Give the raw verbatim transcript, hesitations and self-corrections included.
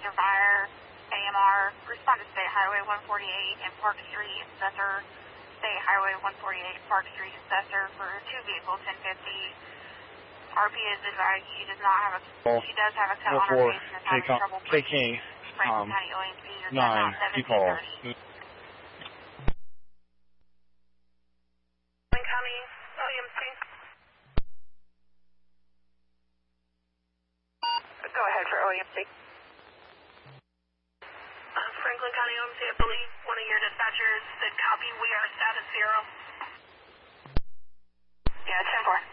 Assessor Fire, A M R, respond to State Highway one forty-eight and Park Street, Assessor, State Highway one forty-eight, Park Street, Assessor for two vehicles, ten fifty. R P is advised she does not have a, oh, she does have a cut oh, on her for face and is having K trouble K, breathing. Franklin um, County O M C is nine, now you call. seventeen thirty. Franklin County O M C. Go ahead for O M C. Uh, Franklin County O M C, I believe one of your dispatchers said copy, we are status zero. Yeah, ten four.